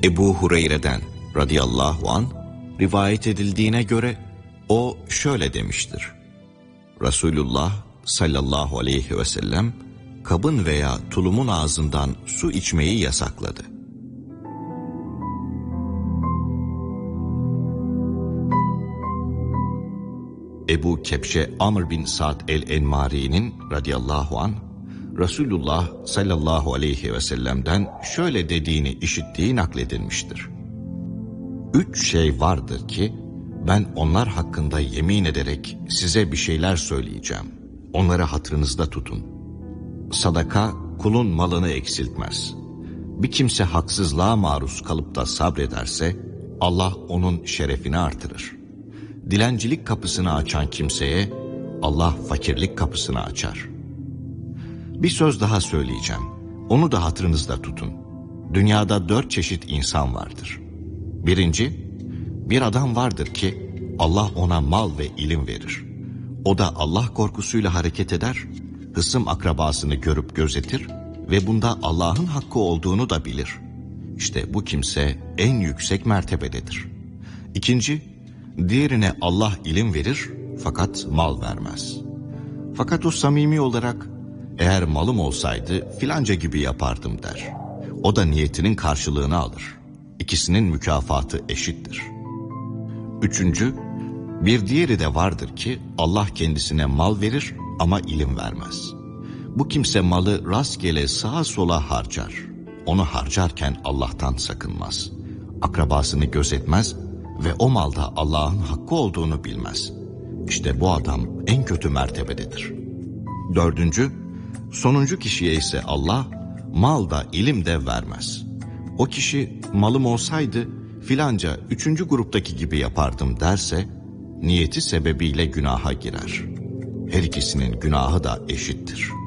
Ebu Hureyre'den radıyallahu an rivayet edildiğine göre o şöyle demiştir. Resulullah sallallahu aleyhi ve sellem kabın veya tulumun ağzından su içmeyi yasakladı. Ebu Kebşe Amr bin Sa'd el-Enmari'nin radıyallahu an Resulullah sallallahu aleyhi ve sellem'den şöyle dediğini işittiği nakledilmiştir. 3 şey vardır ki ben onlar hakkında yemin ederek size bir şeyler söyleyeceğim. Onları hatırınızda tutun. Sadaka kulun malını eksiltmez. Bir kimse haksızlığa maruz kalıp da sabrederse Allah onun şerefini artırır. Dilencilik kapısını açan kimseye Allah fakirlik kapısını açar. Bir söz daha söyleyeceğim. Onu da hatırınızda tutun. Dünyada 4 çeşit insan vardır. Birinci, bir adam vardır ki Allah ona mal ve ilim verir. O da Allah korkusuyla hareket eder, hısım akrabasını görüp gözetir ve bunda Allah'ın hakkı olduğunu da bilir. İşte bu kimse en yüksek mertebededir. İkinci, diğerine Allah ilim verir fakat mal vermez. Fakat o samimi olarak eğer malım olsaydı filanca gibi yapardım der. O da niyetinin karşılığını alır. İkisinin mükafatı eşittir. Üçüncü, bir diğeri de vardır ki Allah kendisine mal verir ama ilim vermez. Bu kimse malı rastgele sağa sola harcar. Onu harcarken Allah'tan sakınmaz. Akrabasını gözetmez ve o malda Allah'ın hakkı olduğunu bilmez. İşte bu adam en kötü mertebededir. Dördüncü, sonuncu kişiye ise Allah mal da ilim de vermez. O kişi malım olsaydı filanca 3. gruptaki gibi yapardım derse niyeti sebebiyle günaha girer. Her ikisinin günahı da eşittir.